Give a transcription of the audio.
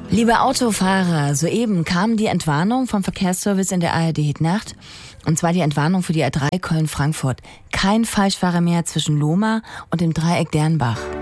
Liebe Autofahrer, soeben kam die Entwarnung vom Verkehrsservice in der ARD-Nacht. Und zwar die Entwarnung für die A3 Köln-Frankfurt. Kein Falschfahrer mehr zwischen Lohmar und dem Dreieck Dernbach.